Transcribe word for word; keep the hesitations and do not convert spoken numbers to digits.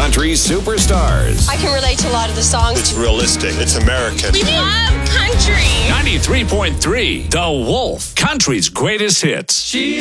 country superstars. I can relate to a lot of the songs. It's realistic. It's American. We love country. ninety-three point three, The Wolf, country's greatest hits. She's